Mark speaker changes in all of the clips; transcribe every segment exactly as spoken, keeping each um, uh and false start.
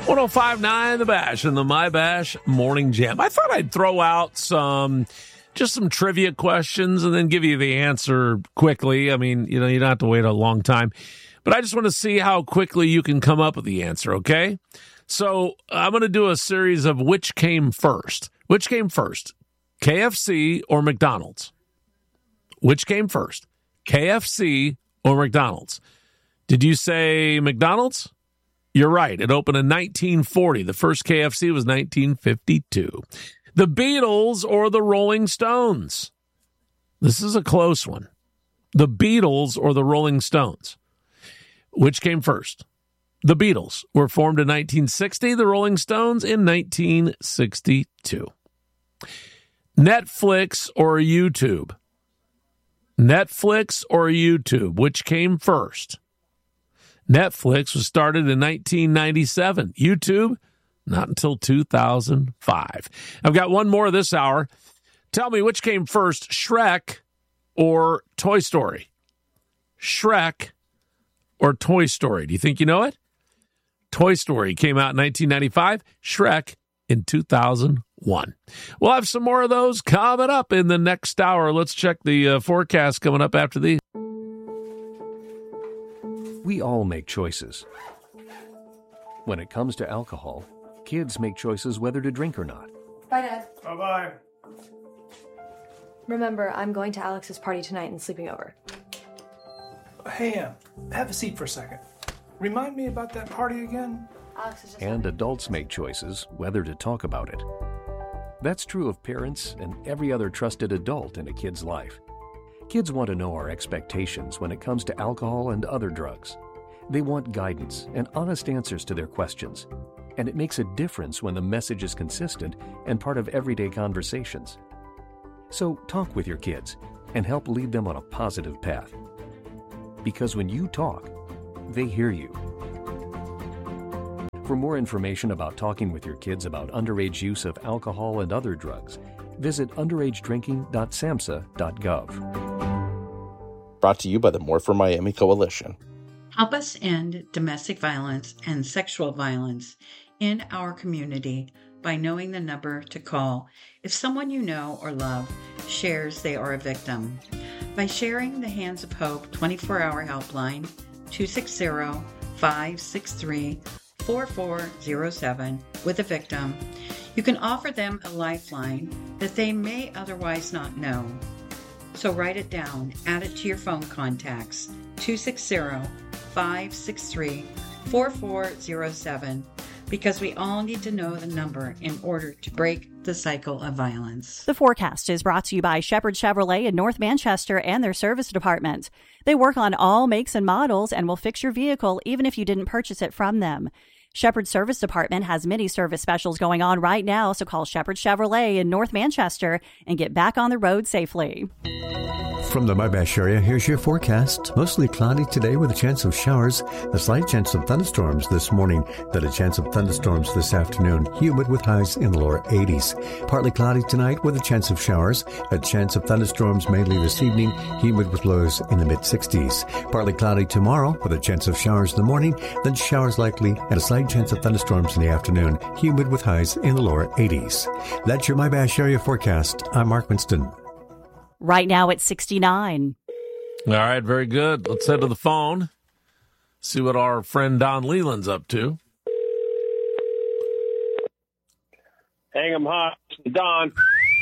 Speaker 1: one oh five point nine The Bash and the My Bash Morning Jam. I thought I'd throw out some, just some trivia questions and then give you the answer quickly. I mean, you know, you don't have to wait a long time. But I just want to see how quickly you can come up with the answer, okay? So I'm going to do a series of which came first. Which came first, K F C or McDonald's? Which came first, K F C or McDonald's? Did you say McDonald's? You're right. It opened in nineteen forty. The first K F C was nineteen fifty-two. The Beatles or the Rolling Stones? This is a close one. The Beatles or the Rolling Stones? Which came first? The Beatles were formed in nineteen sixty. The Rolling Stones in nineteen sixty-two. Netflix or YouTube? Netflix or YouTube? Which came first? Netflix was started in nineteen ninety-seven. YouTube, not until two thousand five. I've got one more this hour. Tell me which came first, Shrek or Toy Story? Shrek or Toy Story? Do you think you know it? Toy Story came out in nineteen ninety-five. Shrek in two thousand one. We'll have some more of those coming up in the next hour. Let's check the uh, forecast coming up after these.
Speaker 2: We all make choices. When it comes to alcohol, kids make choices whether to drink or not.
Speaker 3: Bye, Dad.
Speaker 4: Bye-bye.
Speaker 3: Remember, I'm going to Alex's party tonight and sleeping over.
Speaker 4: Hey, Em, have a seat for a second. Remind me about that party again?
Speaker 3: Alex is just
Speaker 2: And adults make choices whether to talk about it. That's true of parents and every other trusted adult in a kid's life. Kids want to know our expectations when it comes to alcohol and other drugs. They want guidance and honest answers to their questions. And it makes a difference when the message is consistent and part of everyday conversations. So talk with your kids and help lead them on a positive path. Because when you talk, they hear you. For more information about talking with your kids about underage use of alcohol and other drugs, visit underage drinking dot samhsa dot gov.
Speaker 5: Brought to you by the More for Miami Coalition.
Speaker 6: Help us end domestic violence and sexual violence in our community by knowing the number to call if someone you know or love shares they are a victim. By sharing the Hands of Hope twenty-four hour helpline, two six zero, five six three, four four zero seven, with a victim, you can offer them a lifeline that they may otherwise not know. So write it down, add it to your phone contacts, two six zero, five six three, four four zero seven, because we all need to know the number in order to break the cycle of violence.
Speaker 7: The forecast is brought to you by Shepherd Chevrolet in North Manchester and their service department. They work on all makes and models and will fix your vehicle even if you didn't purchase it from them. Shepherd Service Department has many service specials going on right now, so call Shepherd Chevrolet in North Manchester and get back on the road safely.
Speaker 8: From the My Bash area, here's your forecast. Mostly cloudy today with a chance of showers. A slight chance of thunderstorms this morning. Then a chance of thunderstorms this afternoon. Humid with highs in the lower eighties. Partly cloudy tonight with a chance of showers. A chance of thunderstorms mainly this evening. Humid with lows in the mid-sixties. Partly cloudy tomorrow with a chance of showers in the morning. Then showers likely and a slight chance of thunderstorms in the afternoon. Humid with highs in the lower eighties. That's your My Bash area forecast. I'm Mark Winston.
Speaker 7: Right now it's sixty-nine.
Speaker 1: All right, very good. Let's head to the phone, see what our friend Don Leland's up to.
Speaker 9: Hang 'em high, Don.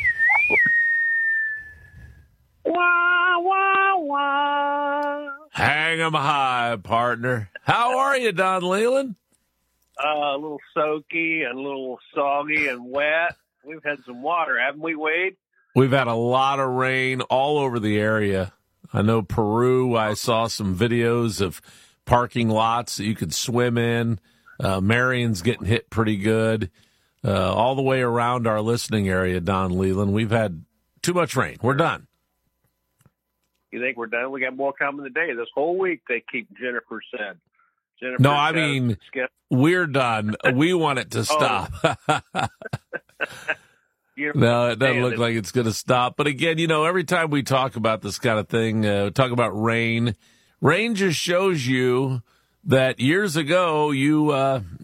Speaker 9: Wah, wah, wah.
Speaker 1: Hang 'em high, partner. How are you, Don Leland?
Speaker 9: Uh, a little soaky and a little soggy and wet. We've had some water, haven't we, Wade?
Speaker 1: We've had a lot of rain all over the area. I know Peru, I saw some videos of parking lots that you could swim in. Uh, Marion's getting hit pretty good. Uh, all the way around our listening area, Don Leland, we've had too much rain. We're done.
Speaker 9: You think we're done? We got more coming today. This whole week they keep Jennifer said. Jennifer
Speaker 1: no, I
Speaker 9: said,
Speaker 1: mean,
Speaker 9: skip.
Speaker 1: We're done. We want it to stop.
Speaker 9: Oh.
Speaker 1: No, it doesn't look like it's going to stop. But again, you know, every time we talk about this kind of thing, uh, talk about rain, rain just shows you that years ago you uh,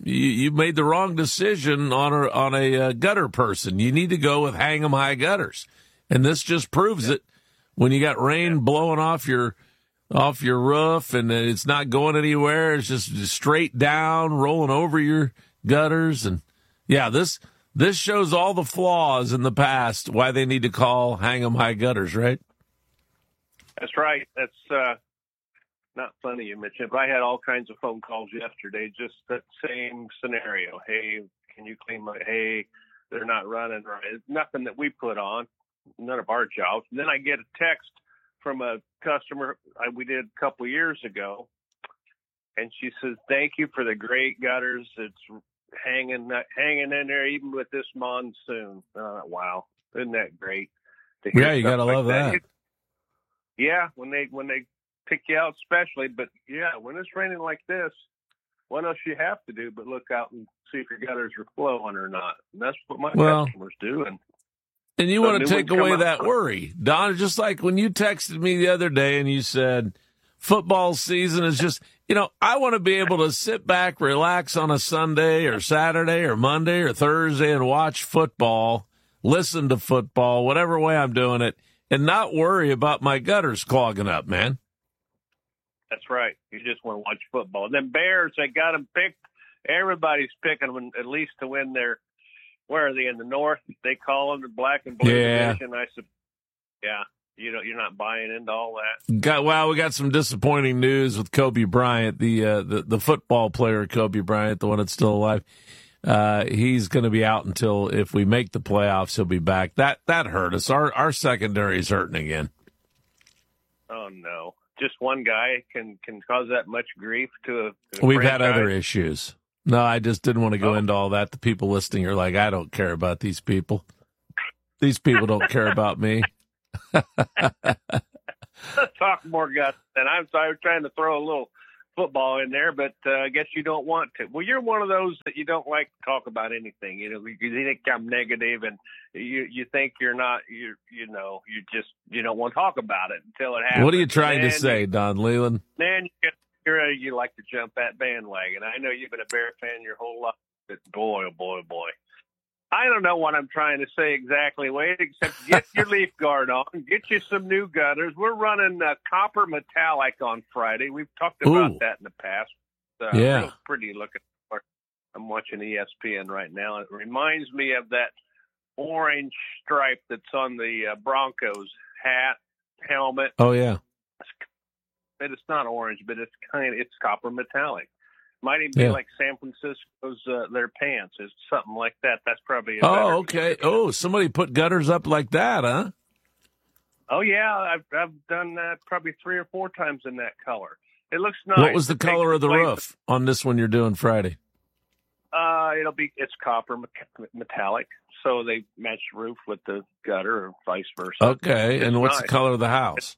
Speaker 1: you, you made the wrong decision on a on a uh, gutter person. You need to go with hang 'em high gutters, and this just proves yeah. it. When you got rain yeah. blowing off your off your roof and it's not going anywhere, it's just straight down, rolling over your gutters, and yeah, this this shows all the flaws in the past. Why they need to call hang 'em high gutters, right?
Speaker 9: That's right. That's uh, not funny you mentioned, but I had all kinds of phone calls yesterday, just that same scenario. Hey, can you clean my, hey, they're not running right. It's nothing that we put on, none of our jobs. And then I get a text from a customer I, we did a couple of years ago, and she says, thank you for the great gutters. It's hanging hanging in there even with this monsoon. Uh, wow. Isn't that great?
Speaker 1: Yeah, you got to like love that. that.
Speaker 9: Yeah, when they when they pick you out especially, but yeah, when it's raining like this, what else you have to do but look out and see if your gutters are flowing or not. And that's what my well, customers do. And,
Speaker 1: and you so want to take away that out. worry. Don, just like when you texted me the other day and you said football season is just, you know, I want to be able to sit back, relax on a Sunday or Saturday or Monday or Thursday and watch football, listen to football, whatever way I'm doing it, and not worry about my gutters clogging up, man.
Speaker 9: That's right. You just want to watch football. And then Bears, they got them picked. Everybody's picking them at least to win their, where are they, in the North? They call them the black and blue
Speaker 1: yeah.
Speaker 9: division. I said, yeah, you know, you're not buying into all that.
Speaker 1: Got, well, we got some disappointing news with Kobe Bryant, the, uh, the, the football player Kobe Bryant, the one that's still alive. Uh, he's going to be out until if we make the playoffs, he'll be back. That that hurt us. Our our secondary is hurting again.
Speaker 9: Oh no! Just one guy can can cause that much grief to a. To a
Speaker 1: We've
Speaker 9: franchise.
Speaker 1: had other issues. No, I just didn't want to go oh. into all that. The people listening are like, I don't care about these people. These people don't care about me.
Speaker 9: Let's talk more guts. And I'm sorry, trying to throw a little football in there, but uh, I guess you don't want to. Well, you're one of those that you don't like to talk about anything. You know, you think I'm negative, and you you think you're not. You you know, you just you don't want to talk about it until it happens.
Speaker 1: What are you trying to say, you, Don Leland?
Speaker 9: Man, you you're, you like to jump that bandwagon. I know you've been a Bear fan your whole life, but boy, oh boy, oh boy. I don't know what I'm trying to say exactly, Wade, except get your leaf guard on, get you some new gutters. We're running uh, copper metallic on Friday. We've talked about
Speaker 1: Ooh.
Speaker 9: that in the past. Uh,
Speaker 1: yeah.
Speaker 9: Real pretty looking. I'm watching E S P N right now. It reminds me of that orange stripe that's on the uh, Broncos hat, helmet.
Speaker 1: Oh, yeah.
Speaker 9: But it's not orange, but it's kind of, it's copper metallic. Might even be
Speaker 1: yeah.
Speaker 9: like San Francisco's, uh, their pants. It's something like that. That's probably a
Speaker 1: Oh, okay. Oh, somebody put gutters up like that, huh?
Speaker 9: Oh, yeah. I've I've done that probably three or four times in that color. It looks nice.
Speaker 1: What was the
Speaker 9: it
Speaker 1: color of the
Speaker 9: place.
Speaker 1: roof on this one you're doing Friday?
Speaker 9: Uh, it'll be, it's copper metallic. So they match the roof with the gutter or vice versa.
Speaker 1: Okay.
Speaker 9: It's
Speaker 1: and what's
Speaker 9: nice.
Speaker 1: the color of the house?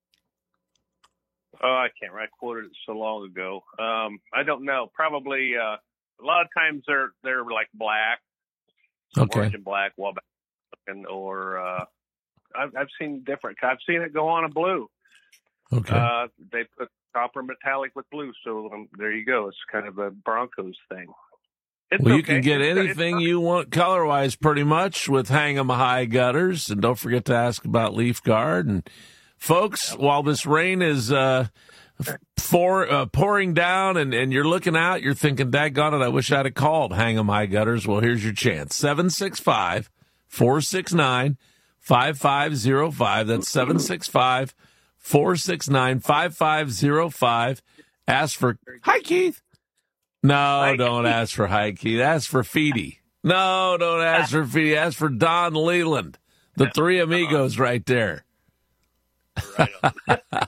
Speaker 9: Oh, I can't. I quoted it so long ago. Um, I don't know. Probably uh, a lot of times they're they're like black,
Speaker 1: okay,
Speaker 9: orange and black, and or uh, I've I've seen different. I've seen it go on a blue.
Speaker 1: Okay.
Speaker 9: Uh, they put copper metallic with blue, so um, there you go. It's kind of a Broncos thing. It's
Speaker 1: well, you
Speaker 9: okay.
Speaker 1: can get
Speaker 9: it's,
Speaker 1: anything
Speaker 9: it's
Speaker 1: you want color-wise pretty much with hang 'em high gutters, and don't forget to ask about leaf guard. And folks, while this rain is uh, for, uh, pouring down and, and you're looking out, you're thinking, daggone it, I wish I'd have called hang 'em high gutters. Well, here's your chance. seven six five, four six nine, five five zero five. That's seven six five, four six nine, five five zero five. Ask for, hi, Keith. No, hi, don't Keith. Ask for hi, Keith. Ask for Feedy. No, don't ask for Feedy. Ask for Don Leland. The three amigos right there.
Speaker 9: Right on.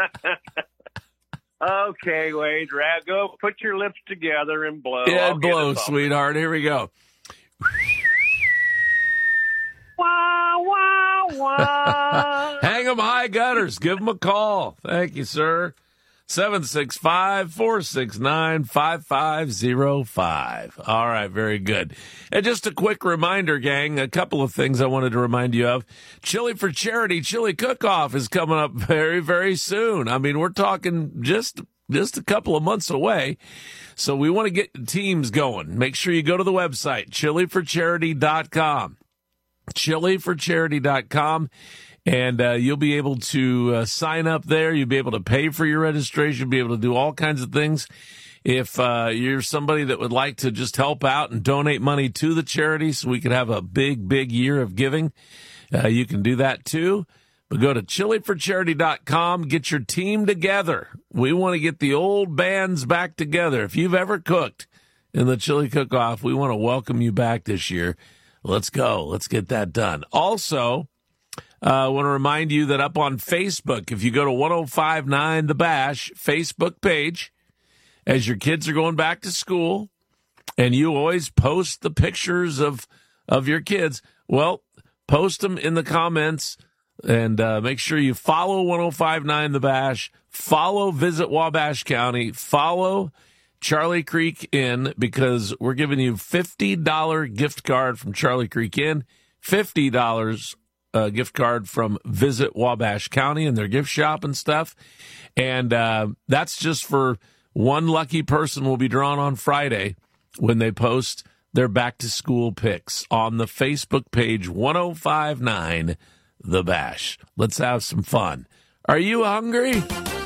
Speaker 9: Okay, Wade, go put your lips together and blow.
Speaker 1: Yeah,
Speaker 9: I'll
Speaker 1: blow, sweetheart. Here we go.
Speaker 9: Wah, wah, wah.
Speaker 1: Hang 'em high gutters. Give them a call. Thank you, sir. seven six five, four six nine, five five zero five. All right, very good. And just a quick reminder, gang, a couple of things I wanted to remind you of. Chili for Charity Chili Cook-Off is coming up very, very soon. I mean, we're talking just just a couple of months away. So we want to get the teams going. Make sure you go to the website, chili for charity dot com. chili for charity dot com. And uh, you'll be able to uh, sign up there. You'll be able to pay for your registration. You'll be able to do all kinds of things. If uh, you're somebody that would like to just help out and donate money to the charity so we could have a big, big year of giving, uh, you can do that too. But go to chili for charity dot com. Get your team together. We want to get the old bands back together. If you've ever cooked in the Chili Cook-Off, we want to welcome you back this year. Let's go. Let's get that done. Also, I uh, want to remind you that up on Facebook, if you go to ten fifty-nine The Bash Facebook page, as your kids are going back to school, and you always post the pictures of of your kids, well, post them in the comments, and uh, make sure you follow ten fifty-nine The Bash, follow Visit Wabash County, follow Charlie Creek Inn, because we're giving you fifty dollars gift card from Charlie Creek Inn, fifty dollars uh, gift card from Visit Wabash County and their gift shop and stuff. And uh, that's just for one lucky person will be drawn on Friday when they post their back-to-school pics on the Facebook page, ten fifty-nine The Bash. Let's have some fun. Are you hungry?